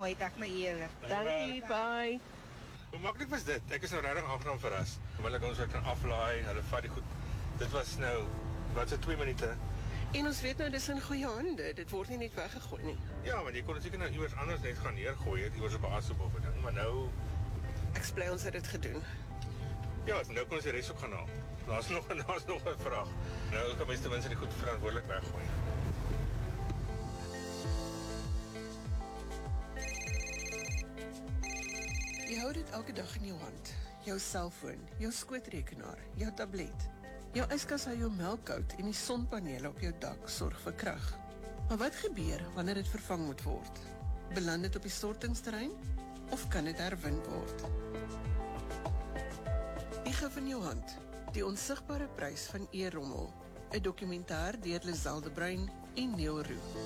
mooi dag my eerlik. Dankie, bye. Hoe maklik was dit? Ek is nou regtig aangenaam verras. Omdat ons kan aflaai, hulle vat die goed. Dit was nou, wat se 2 minute. En ons weet nou, dis in goeie hande. Dit word nie net weggegooi nie. Ja, want jy kon seker nou iewers anders net gaan neergooi het, iewers op 'n asop of 'n ding, maar nou Ek is bly ons het dit gedoen. ja, nou kon ons die res ook gaan haal. Daar's nog 'n vraag. Nou kan mens ten minste die goed verantwoordelik weggooi. Jy hou dit elke dag in jou hand. Jou selfoon, jou skootrekenaar, jou tablet. Jou yskas hou jou melk koud en die sonpanele op jou dak sorg vir krag. Maar wat gebeur wanneer dit vervang moet word? Beland dit op die stortingsterrein of kan dit herwin word? Die gif in jou hand, die onsigbare prys van e-rommel, 'n dokumentêr deur Liselde Bruin en Neil Roo.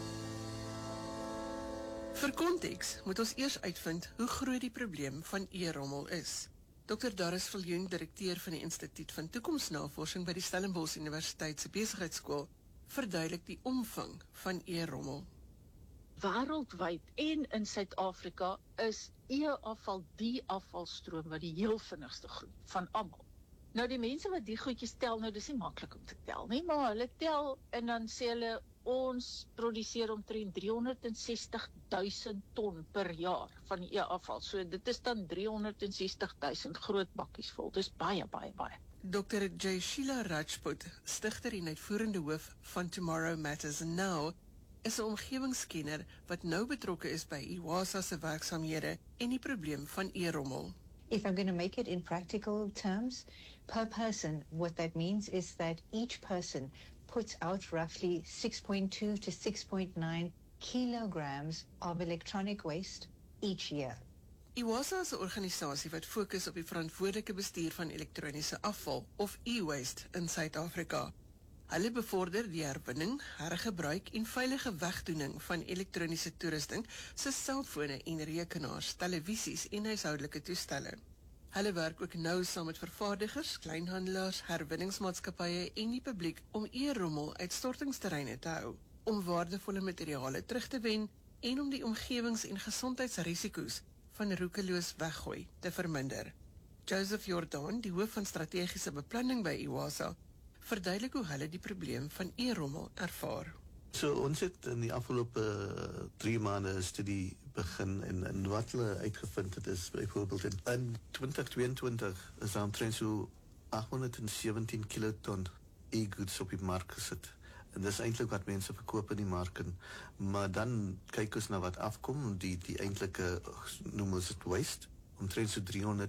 Vir konteks moet ons eers uitvind hoe groot die probleem van e-rommel is. Dr. Doris Viljoen, direkteur van die Instituut van Toekomsnavorsing by die Stellenbosch Universiteit se Besigheidsskool, verduidelik die omvang van e-rommel. Wêreldwyd en in Suid-Afrika is e-afval die afvalstroom wat die heel vinnigste groei van almal. Nou die mense wat die goedjies tel, nou dis nie maklik om te tel nie, maar hulle tel en dan sê hulle ons produseer omtrent 360.000 ton per jaar van die e-afval. So dit is dan 360.000 groot bakkies vol. Dis baie. Dr. J. Sheila Rajput, stigter en uitvoerende hoof van Tomorrow Matters Now, is 'n omgewingskenner wat nou betrokke is by IWASA se werksamehede en die probleem van e-rommel. If I'm going to make it in practical terms, per person, what that means is that each person puts out roughly 6.2 to 6.9 kilograms of electronic waste each year. IWASA is 'n organisasie wat fokus op die verantwoordelike bestuur van elektroniese afval of e-waste in Suid-Afrika. Hulle bevorder die herwinning, hergebruik en veilige wegdoening van elektroniese toerusting soos selfone en rekenaars, televisies en huishoudelike toestelle. Hulle werk ook nou saam met vervaardigers, kleinhandelaars, herwinningsmaatskappye en die publiek om e-rommel uit stortingsterreine te hou, om waardevolle materiale terug te wen en om die omgewings- en gesondheidsrisiko's van roekeloos weggooi te verminder. Joseph Jordan, die hoof van strategiese beplanning by IWASA, verduidelik hoe hulle die probleem van e-rommel ervaar. So ons het in die afgelope 3 maande 'n studie begin en wat hulle uitgevind het is byvoorbeeld in 2022 is daar omtrent so 817 kiloton e-goods op die mark gesit. En dis eintlik wat mense verkoop in die mark. Maar dan kyk ons na wat afkom, die eintlike noem ons dit waste, omtrent so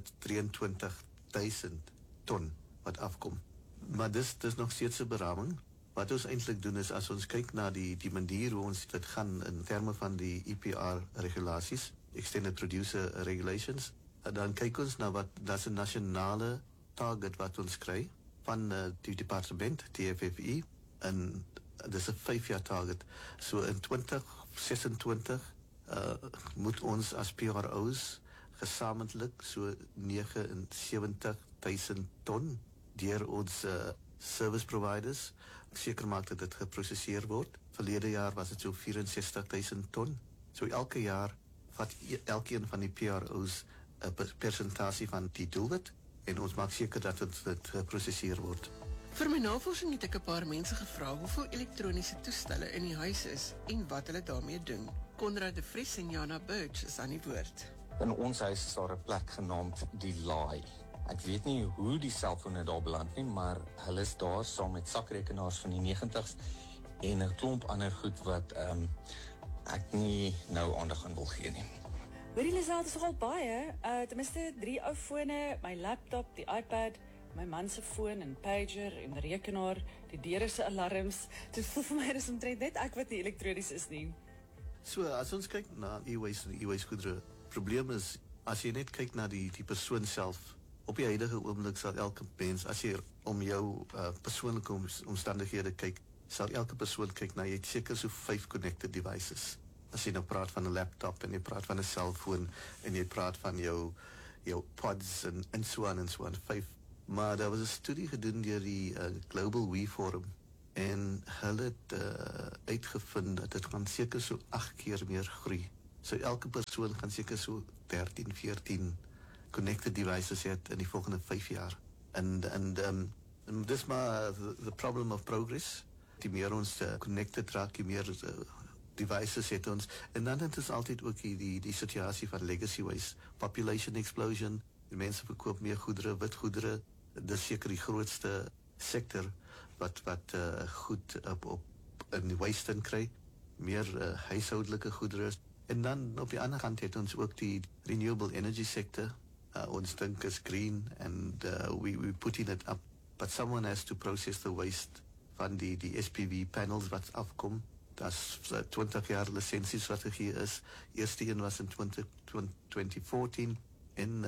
323.000 ton wat afkom. Maar dis nog steeds 'n beraming. Wat ons eintlik doen is as ons kyk na die manier hoe ons dit gaan in terme van die EPR regulasies, Extended Producer Regulations, dan kyk ons na wat daar's 'n nasionale target wat ons kry van die departement TFFE en dis 'n 5-jaar target. So in 2026 moet ons as PRO's gesamentlik so 79.000 ton deur ons service providers seker maak dat dit geproseseer word. Verlede jaar was dit so 64.000 ton. So elke jaar vat elkeen van die PRO's 'n persentasie van die doelwit en ons maak seker dat dit geproseseer word. Vir my navorsing het ek 'n paar mense gevra hoeveel elektroniese toestelle in die huis is en wat hulle daarmee doen. Konrad de Vries en Jana Birch is aan die woord. In ons huis is daar 'n plek genaamd die Laai. Ek weet nie hoe die selfone daar beland nie, maar hulle is daar saam met sakrekenaars van die 90's en 'n klomp ander goed wat ek nie nou aandag aan wil gee nie. Hoorie Liselde, is nogal baie, ten minste 3 ou fone, my laptop, die iPad, my man se foon en pager en rekenaar, die deure se alarms. Dit voel vir my dis omtrent net ek wat nie elektronies is nie. So as ons kyk na e-waste en e-waste goedere, probleem is as jy net kyk na die persoon self. Op die huidige oomblik sal elke mens, as jy om jou persoonlike omstandighede kyk, sal elke persoon kyk na jy het seker so 5 connected devices. As jy nou praat van 'n laptop en jy praat van 'n selfoon en jy praat van jou pods en so aan 5. Maar daar was 'n studie gedoen deur die Global We Forum en hulle het uitgevind dat dit gaan seker so 8 keer meer groei. So elke persoon gaan seker so 13, 14 connected devices hê in die volgende 5 jaar. En dis maar the problem of progress. Die meer ons connected raak, die meer devices het ons. En dan het ons altyd ook die situasie van legacy waste, population explosion, die mense verkoop meer goedere, wit goedere, dis seker die grootste sektor wat goed op in die waste in kry, meer huishoudelike goedere. En dan op die ander kant het ons ook die renewable energy sector. Ons dink is green and we putting it up, but someone has to process the waste van die SPV panels wat afkom. Daar's 20 jaar lisensies wat gegee is. Eerste een was in 2014 en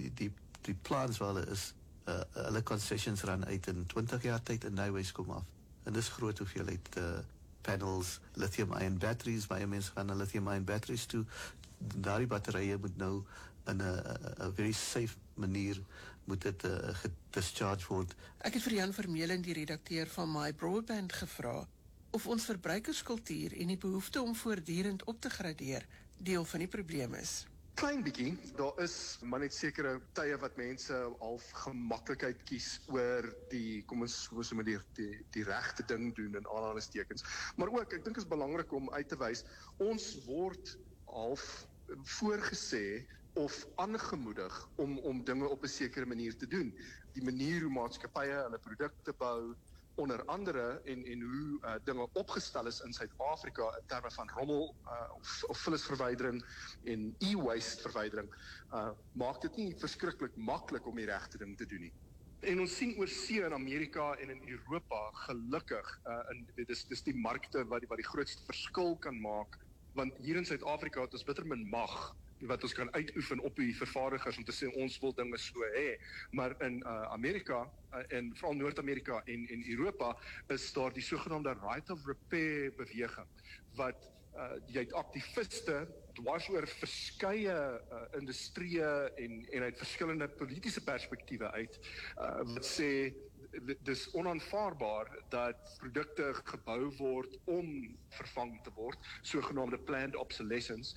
die plans waar hulle is, hulle concessions ran uit in 20 jaar tyd en die waste kom af. En dis groot hoeveelheid panels, lithium-ion batteries, baie mense gaan na lithium-ion batteries toe. Daardie batterye moet nou in 'n very safe manier moet dit gedischarge word. Ek het vir Jan Vermeulen, die redakteur van My Broadband, gevra of ons verbruikerskultuur en die behoefte om voortdurend op te gradeer deel van die probleem is. Klein bietjie, daar is maar net sekere tye wat mense half gemaklikheid kies oor kom ons sommer die regte ding doen in aanhalingstekens. Maar ook, ek dink is belangrik om uit te wys, ons word half voorgesê of aangemoedig om dinge op 'n sekere manier te doen. Die manier hoe maatskappye hulle produkte bou, onder andere en hoe dinge opgestel is in Suid-Afrika in terme van rommel of vullisverwydering en e-waste verwydering, maak dit nie verskriklik maklik om die regte ding te doen nie. En ons sien oor see in Amerika en in Europa gelukkig, dis die markte wat die grootste verskil kan maak, want hier in Suid-Afrika het ons bitter min mag wat ons kan uitoefen op die vervaardigers om te sê ons wil dinge so hê, maar in Amerika en veral Noord-Amerika en Europa is daar die sogenaamde right of repair beweging wat jy het aktiviste dwars oor verskeie industrieë en uit verskillende politieke perspektiewe uit wat sê dis onaanvaarbaar dat produkte gebou word om vervang te word, sogenaamde planned obsolescence,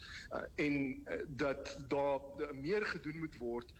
en dat daar meer gedoen moet word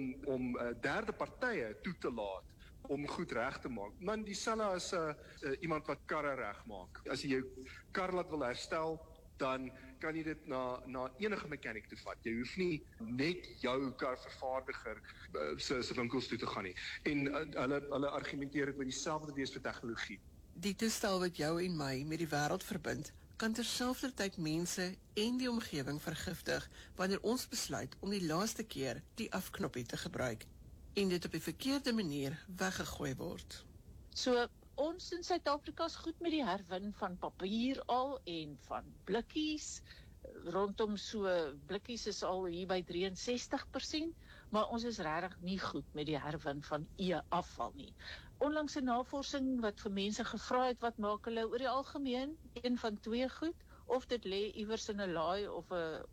om derde partye toe te laat om goed reg te maak. Man, dieselfde as iemand wat karre reg maak. As jy jou kar laat wil herstel, dan kan jy dit na enige mechanic toe vat. Jy hoef nie net jou karvervaardiger se winkels toe te gaan nie. En hulle argumenteer dit met dieselfde wees vir tegnologie. Die toestel wat jou en my met die wêreld verbind, kan terselfdertyd mense en die omgewing vergiftig wanneer ons besluit om die laaste keer die afknoppie te gebruik en dit op die verkeerde manier weggegooi word. So ons in Suid-Afrika is goed met die herwin van papier al en van blikkies. Rondom so blikkies is al hier by 63%, maar ons is regtig nie goed met die herwin van e-afval nie. Onlangs 'n navorsing wat vir mense gevra het wat maak hulle oor die algemeen, een van twee goed, of dit lê iewers in 'n laai of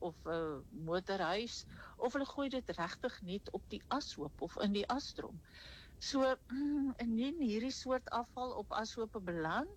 'n motorhuis, of hulle gooi dit regtig net op die ashoop of in die asdrom. So, indien hierdie soort afval op ashoope beland,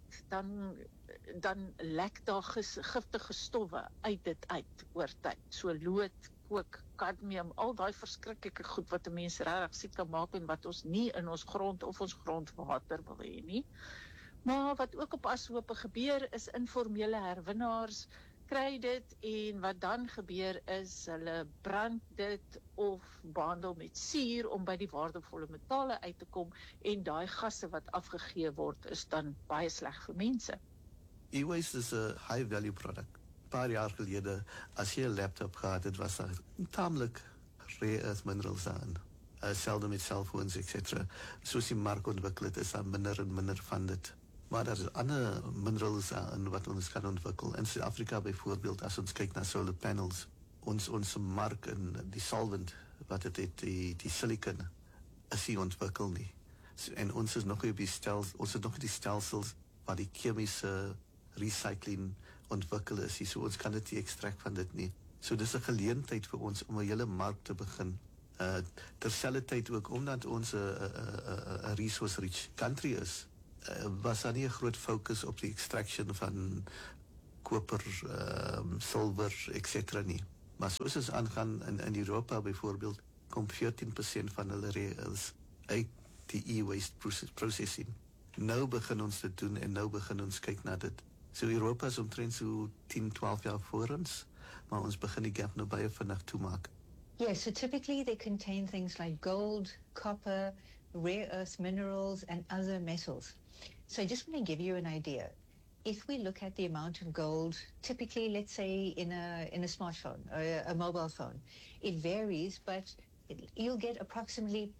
dan lek daar giftige stowwe uit dit uit oor tyd. So lood, kook, kadmium, al daai verskriklike goed wat 'n mens regtig siek kan maak en wat ons nie in ons grond of ons grondwater wil hê nie. Maar wat ook op ashoope gebeur is informele herwinnaars kry dit en wat dan gebeur is hulle brand dit of behandel met suur om by die waardevolle metale uit te kom en daai gasse wat afgegee word is dan baie sleg vir mense. E-waste is a high value product. Paar jaar gelede, as jy 'n laptop gehad het, was daar taamlik rare earth minerals aan. Selde met cellphones, etc. Soos die mark ontwikkel het, is daar minder en minder van dit. Maar daar is ander minerals aan wat ons kan ontwikkel. In Suid-Afrika byvoorbeeld, as ons kyk na solar panels, ons mark en die solvent, wat het die silicon, is nie ontwikkel nie. En ons is nog op die stelsels waar die chemiese recycling ontwikkel is. So ons kan dit nie extract van dit nie. So dis 'n geleentheid vir ons om 'n hele mark te begin. Terselfdertyd ook, omdat ons 'n resource rich country is, was daar nie 'n groot fokus op die extraction van koper, silwer, etc. nie. Maar soos ons aangaan in Europa byvoorbeeld, kom 14% van hulle reëls uit die e-waste processing. Nou begin ons dit doen en nou begin ons kyk na dit. So Europa is omtrent so 10, 12 jaar voor ons, maar ons begin die gap nou baie vinnig toemaak. Yes, so typically they contain things like gold, copper, rare earth minerals, and other metals. So I just want to give you an idea. If we look at the amount of gold, typically, let's say in a smartphone or a mobile phone, it varies, but you'll get approximately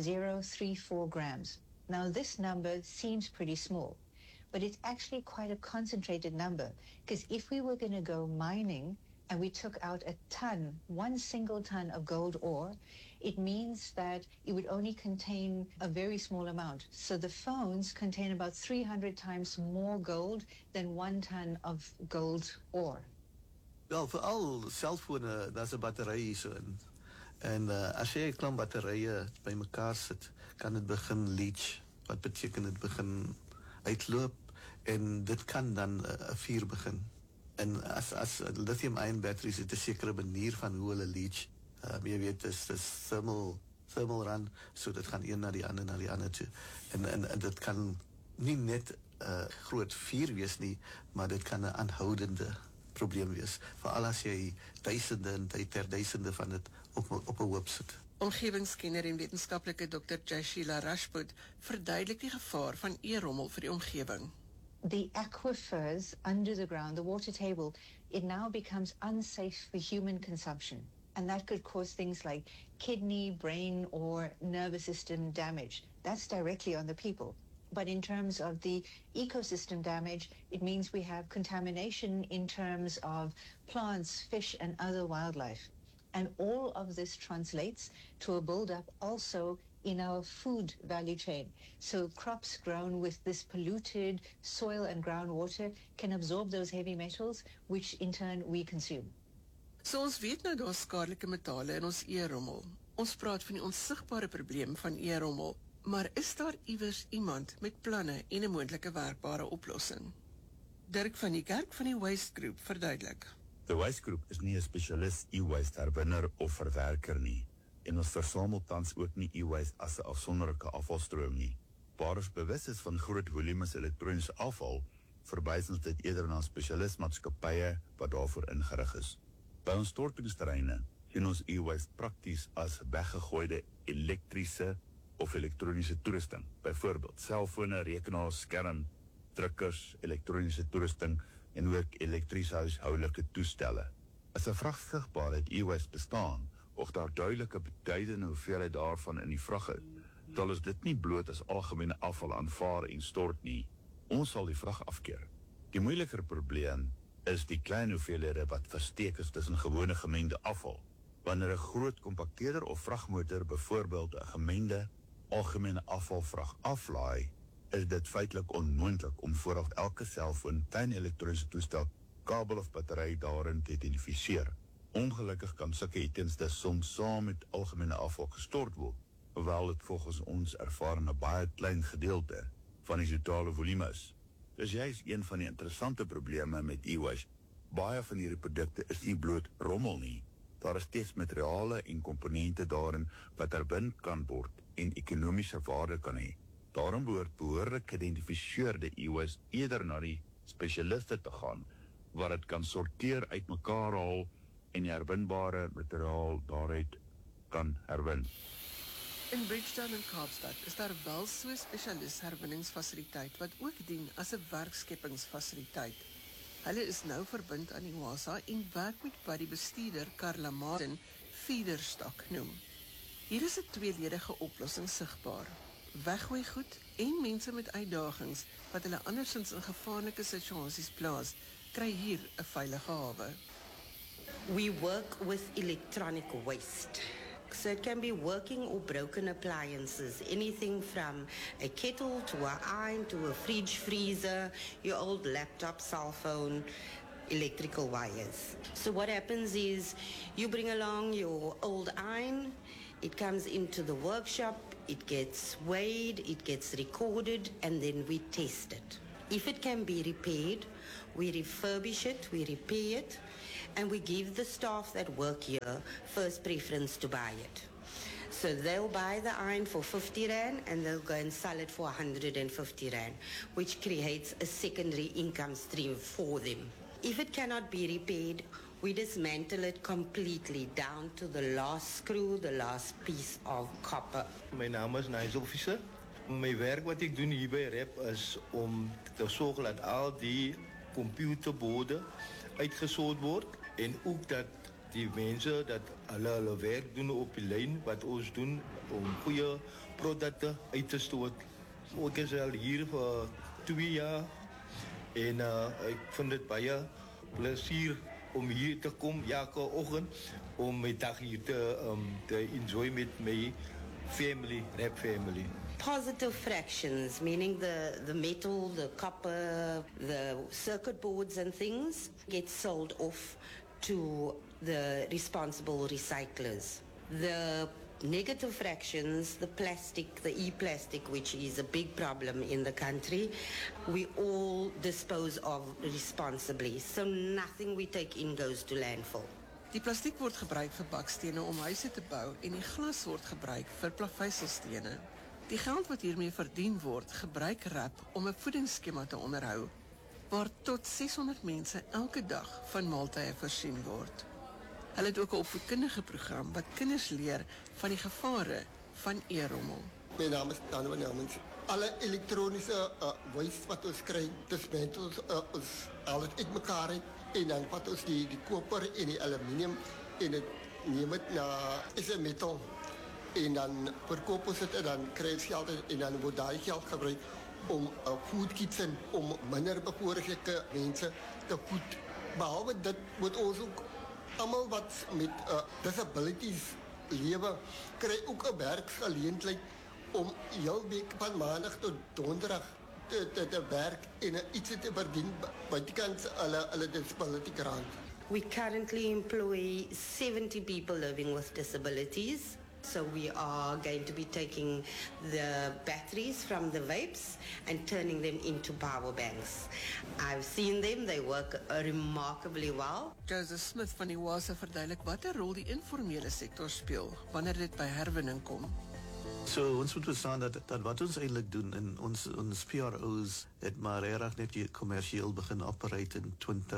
0.034 grams. Now, this number seems pretty small, but it's actually quite a concentrated number, because if we were going to go mining and we took out a ton, one single ton of gold ore, it means that it would only contain a very small amount. So the phones contain about 300 times more gold than 1 ton of gold ore. Wel, veral selfone, daar's 'n battery hierso in. En as jy 'n klomp batterye bymekaar sit, kan dit begin leach. Wat beteken dit begin uitloop en dit kan dan 'n vuur begin. En as lithium-ion batteries, het 'n sekere manier van hoe hulle leach. Jy weet, dis thermal run, so dit gaan een na die ander toe. En dit kan nie net groot vuur wees nie, maar dit kan 'n aanhoudende probleem wees. Veral as jy duisende en duisende van dit op 'n hoop sit. Omgewingskenner en wetenskaplike Dr. Jashila Rajput verduidelik die gevaar van e-rommel vir die omgewing. The aquifers under the ground, the water table, it now becomes unsafe for human consumption. And that could cause things like kidney, brain, or nervous system damage. That's directly on the people. But in terms of the ecosystem damage, it means we have contamination in terms of plants, fish, and other wildlife. And all of this translates to a buildup also in our food value chain. So crops grown with this polluted soil and groundwater can absorb those heavy metals, which in turn we consume. So ons weet nou daar's skadelike metale in ons e-rommel. Ons praat van die onsigbare probleem van e-rommel, maar is daar iewers iemand met planne en 'n moontlike werkbare oplossing? Dirk van die Kerk van die Waste Group verduidelik. The Waste Group is nie 'n spesialis e-waste herwinner of verwerker nie, en ons versamel tans ook nie e-waste as 'n afsonderlike afvalstroom nie. Waar ons bewus is van groot volumes elektroniese afval, verwys ons dit eerder na spesialistmaatskappye wat daarvoor ingerig is. By ons stortingsterreine sien ons e-waste prakties as weggegooide elektriese of elektroniese toerusting, byvoorbeeld selfone, rekenaars, skerm, drukkers, elektroniese toerusting en ook elektrische huishoudelike toestelle. As 'n vragsigbaarheid e-waste bestaan, of daar duidelike beduidende hoeveelheid daarvan in die vrag is, sal ons dit nie bloot as algemene afval aanvaar en stort nie. Ons sal die vrag afkeer. Die moeiliker probleem is die klein hoeveelhede wat versteek is tussen gewone gemengde afval. Wanneer 'n groot kompakteerder of vragmotor byvoorbeeld 'n gemengde algemene afvalvrag aflaai, is dit feitelik onmoontlik om vooraf elke selfoon, klein elektroniese toestel, kabel of battery daarin te identifiseer. Ongelukkig kan sulke items dus soms saam met algemene afval gestort word, hoewel dit volgens ons ervaring 'n baie klein gedeelte van die totale volume is. Dus juist een van die interessante probleme met e-waste. Baie van hierdie produkte is nie bloot rommel nie. Daar is steeds materiale en komponente daarin wat herwin kan word en ekonomiese waarde kan hê. Daarom behoort behoorlik geïdentifiseerde e-waste eerder na die spesialiste te gaan, waar dit kan sorteer, uitmekaar haal en die herwinbare materiaal daaruit kan herwin. In Bridgetown en Kaapstad is daar wel so 'n spesialis herwinningsfasiliteit wat ook dien as 'n werkskepingsfasiliteit. Hulle is nou verbind aan die OASA en werk met wat die bestuurder Carla Martin feederstok noem. Hier is 'n tweeledige oplossing sigbaar. Weggooi goed en mense met uitdagings wat hulle andersins in gevaarlike situasies plaas, kry hier 'n veilige hawe. We work with electronic waste. So it can be working or broken appliances, anything from a kettle to an iron to a fridge, freezer, your old laptop, cell phone, electrical wires. So what happens is you bring along your old iron, it comes into the workshop, it gets weighed, it gets recorded, and then we test it. If it can be repaired, we refurbish it, we repair it, and we give the staff that work here first preference to buy it. So they'll buy the iron for 50 Rand and they'll go and sell it for 150 Rand, which creates a secondary income stream for them. If it cannot be repaired, we dismantle it completely down to the last screw, the last piece of copper. My naam is Nigel Visser. My werk wat ek doen hier by REP is om te sorg dat al die computerborde uitgesort word en ook dat die mense dat hulle werk doen op die lyn wat ons doen om goeie produkte uit te stoot. Ek is al hier vir 2 jaar en ek vind dit baie plesier om hier te kom elke oggend om my dag hier te enjoy met my family, REP family. Positive fractions, meaning the metal, the copper, the circuit boards and things get sold off to the responsible recyclers. The negative fractions, the plastic, the e-plastic, which is a big problem in the country, we all dispose of responsibly. So nothing we take in goes to landfill. Die plastiek word gebruik vir bakstene om huise te bou en die glas word gebruik vir plaveisselstene. Die geld wat hiermee verdien word, gebruik RAP om 'n voedingsskema te onderhou waar tot 600 mense elke dag van maaltye voorsien word. Hulle het ook 'n opvoedkundige program wat kinders leer van die gevare van e-rommel. My naam is Danwan Helmens. Alle elektroniese waste wat ons kry, dismantle ons al het uitmekaar uit en dan vat ons die koper en die aluminium en dit neem dit na is 'n metal en dan verkoop ons dit en dan kry ons geld en dan word daai geld gebruik om food kitchen om minder bevoorregte mense te voed. Behalwe dit moet ons ook almal wat met disabilities lewe kry ook 'n werksgeleentheid om heel week van maandag tot donderdag te werk en iets te verdien buitekant hulle disability grant. We currently employ 70 people living with disabilities. So we are going to be taking the batteries from the vapes and turning them into power banks. I've seen them, they work remarkably well. Joseph Smith van die WASA verduidelik watter rol die informele sektor speel wanneer dit by herwinning kom. So ons moet verstaan dat wat ons eintlik doen in ons PRO's het maar reg net kommersieel begin operate in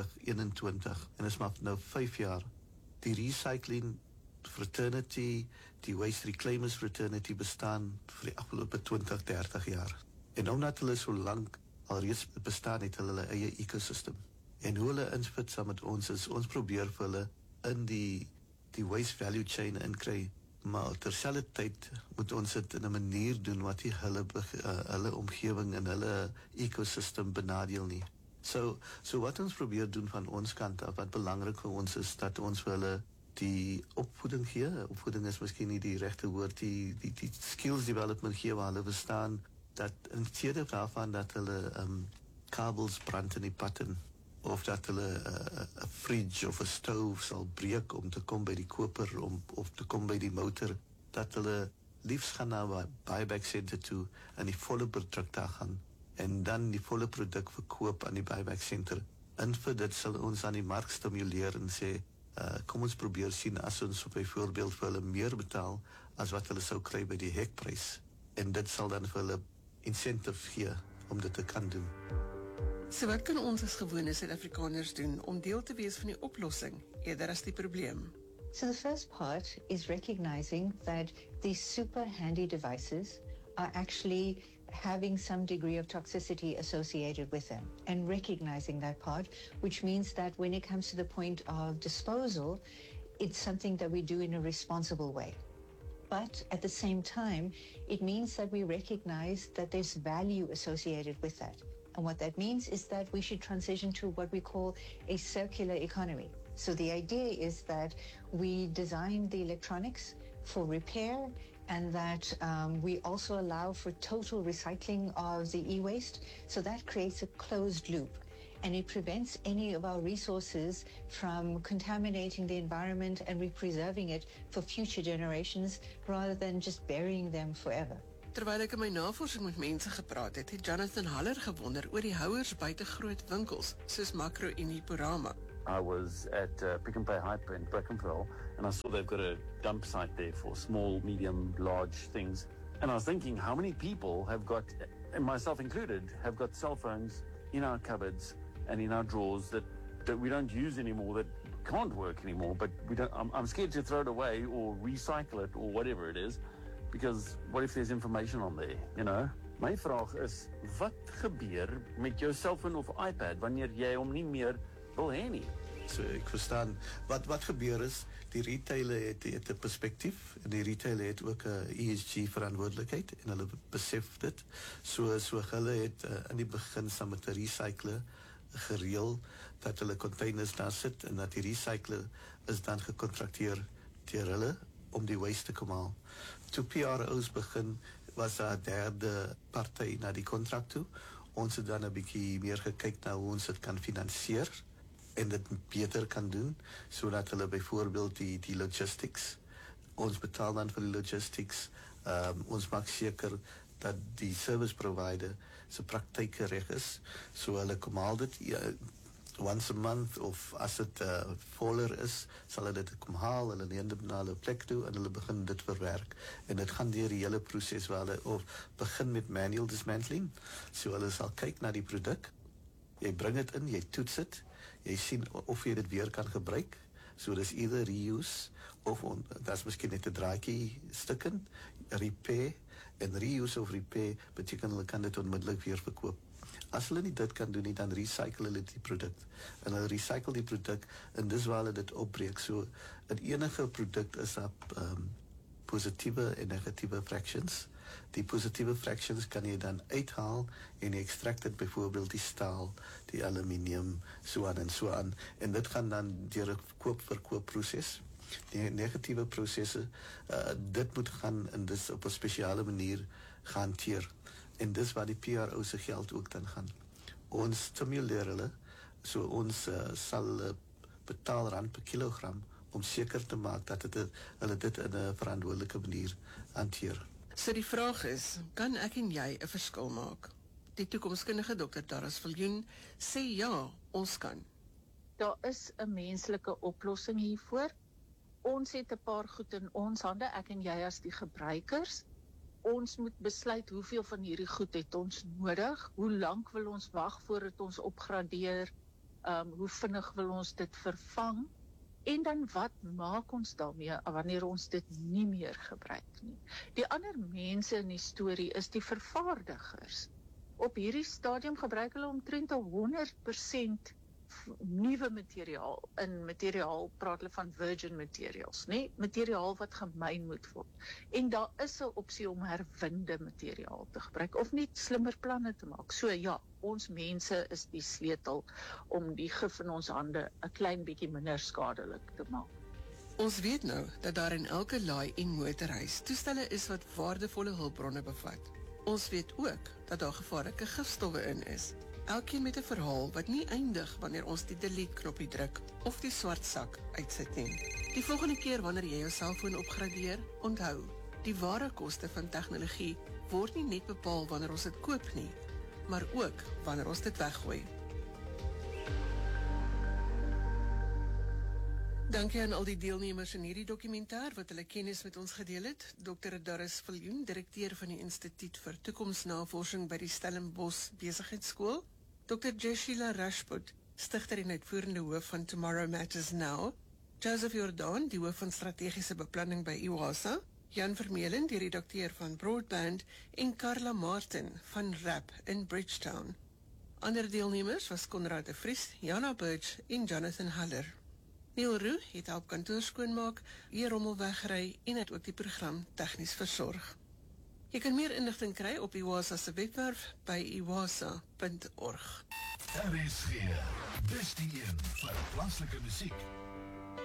2021 en is maar nou 5 jaar. Die recycling fraternity, die waste reclaimers fraternity bestaan vir die afgelope 20-30 jaar. En omdat hulle so lank alreeds bestaan het hulle eie ekosystem. En hoe hulle inspit saam met ons is, ons probeer vir hulle in die waste value chain inkry, maar terselfdertyd moet ons dit in 'n manier doen wat nie hulle omgewing en hulle ekosystem benadeel nie. So wat ons probeer doen van ons kant af, wat belangrik vir ons is, dat ons vir hulle die opvoeding gee. Opvoeding is miskien nie die regte woord, die skills development gee waar hulle verstaan dat in steede daarvan dat hulle kabels brand in die patten of dat hulle 'n fridge of 'n stove sal breek om te kom by die koper of te kom by die motor, dat hulle liefs gaan na 'n buyback center toe en die volle produk daar gaan en dan die volle produk verkoop aan die buyback center. En vir dit sal ons aan die mark stimuleer en sê kom ons probeer sien as ons byvoorbeeld vir hulle meer betaal as wat hulle sou kry by die hekprys. En dit sal dan vir hulle incentive gee om dit te kan doen. So wat kan ons as gewone Suid-Afrikaners doen om deel te wees van die oplossing eerder as die probleem? So the first part is recognizing that these super handy devices are actually having some degree of toxicity associated with them, and recognizing that part, which means that when it comes to the point of disposal, it's something that we do in a responsible way. But at the same time, it means that we recognize that there's value associated with that. And what that means is that we should transition to what we call a circular economy. So the idea is that we design the electronics for repair, and that we also allow for total recycling of the e-waste. So that creates a closed loop, and it prevents any of our resources from contaminating the environment, and we're preserving it for future generations rather than just burying them forever. Terwyl ek in my navorsing met mense gepraat het, het Jonathan Haller gewonder oor die houers buite groot winkels soos Makro en Hiporama. I was at Pick n Pay Hyper in Brackenfell, and I saw they've got a dump site there for small, medium, large things. And I was thinking, how many people have got, and myself included, have got cell phones in our cupboards and in our drawers that we don't use anymore, that can't work anymore, but we don't. I'm scared to throw it away or recycle it or whatever it is, because what if there's information on there, you know? My vraag is, wat gebeur met jou cellfoon of iPad wanneer jy hom nie meer wil hê nie? So ek verstaan, wat gebeur is, die retailer het 'n perspektief, en die retailer het ook 'n ESG verantwoordelikheid, en hulle besef dit, so hulle het in die begin saam met 'n recycler gereël, dat hulle containers daar sit, en dat die recycler is dan gekontrakteer deur hulle, om die waste te kom haal. Toe PRO's begin, was daar 'n derde party na die kontrak toe, ons het dan 'n bietjie meer gekyk na hoe ons dit kan finansier, en dit beter kan doen, sodat hulle byvoorbeeld die logistics, ons betaal dan vir die logistics, ons maak seker dat die service provider se praktyke reg is, so hulle kom haal dit once a month, of as dit voller is, sal hulle dit kom haal, hulle neem dit na hulle plek toe, en hulle begin dit verwerk, en dit gaan deur die hele proses waar hulle begin met manual dismantling, so hulle sal kyk na die produk, jy bring dit in, jy toets dit, jy sien of jy dit weer kan gebruik, so dis either reuse, of dat is miskien net 'n draadjie stikken, repair, en reuse of repair beteken hulle kan dit onmiddellik weer verkoop. As hulle nie dit kan doen nie, dan recycle hulle die produk, en hulle recycle die produk, en dis waar hulle dit opbreek, so in enige produk is daar positiewe en negatiewe fractions. Die positiewe fractions kan jy dan uithaal, en jy extract dit byvoorbeeld die staal, die aluminium, so aan, en dit gaan dan deur 'n koop-verkoop-proses. Die negatiewe prosesse, dit moet gaan, en dis op 'n spesiale manier gehanteer, en dis waar die PRO se geld ook dan gaan. Ons stimuleer hulle, so ons sal betaal rand per kilogram, om seker te maak dat hulle dit in 'n verantwoordelike manier hanteer. So die vraag is, kan ek en jy 'n verskil maak? Die toekomskundige Dr. Darris Viljoen sê ja, ons kan. Daar is 'n menslike oplossing hiervoor. Ons het 'n paar goed in ons hande, ek en jy as die gebruikers. Ons moet besluit hoeveel van hierdie goed het ons nodig, hoe lank wil ons wag voordat ons opgradeer, hoe vinnig wil ons dit vervang, en dan wat maak ons daarmee wanneer ons dit nie meer gebruik nie. Die ander mense in die storie is die vervaardigers. Op hierdie stadium gebruik hulle omtrent 100% nuwe materiaal. In materiaal praat hulle van virgin materials, nee, materiaal wat gemyn moet word. En daar is 'n opsie om herwinde materiaal te gebruik of net slimmer planne te maak. So ja, ons mense is die sleutel om die gif in ons hande 'n klein bietjie minder skadelik te maak. Ons weet nou dat daar in elke laai en motorhuis toestelle is wat waardevolle hulpbronne bevat. Ons weet ook dat daar gevaarlike gifstowwe in is. Elkeen met 'n verhaal wat nie eindig wanneer ons die delete knoppie druk of die swart sak uitsit nie. Die volgende keer wanneer jy jou selfoon opgradeer, onthou, die ware koste van tegnologie word nie net bepaal wanneer ons dit koop nie, maar ook wanneer ons dit weggooi. Dankie aan al die deelnemers in hierdie dokumentêr wat hulle kennis met ons gedeel het. Dr. Darris Viljoen, direkteur van die Instituut vir Toekomsnavorsing by die Stellenbosch Besigheidsskool. Dr. Jeshila Rashput, stigter en uitvoerende hoof van Tomorrow Matters Now. Joseph Jordan, die hoof van strategiese beplanning by IWASA. Jan Vermeulen, die redakteur van Broadband. En Carla Martin van RAP in Bridgetown. Ander deelnemers was Konrad de Vries, Jana Burge en Jonathan Haller. Neil Roo het help kantoor skoonmaak, rommel wegry en het ook die program tegnies versorg. Jy kan meer inligting kry op IWASA se webwerf by iwasa.org. RSG, dis die een vir plaaslike musiek.